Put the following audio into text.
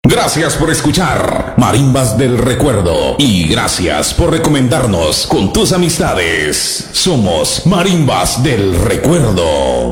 Gracias por escuchar Marimbas del Recuerdo y gracias por recomendarnos con tus amistades. Somos Marimbas del Recuerdo.